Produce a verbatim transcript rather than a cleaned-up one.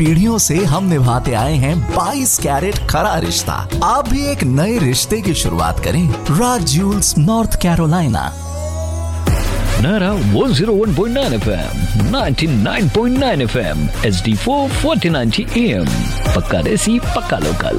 पीढ़ियों से हम निभाते आए हैं बाईस कैरेट खरा रिश्ता। आप भी एक नए रिश्ते की शुरुआत करें राज Jules north Carolina. Nara one oh one point nine F M, ninety-nine point nine F M, H D four forty ninety A M. पक्का देसी पक्का लोकल।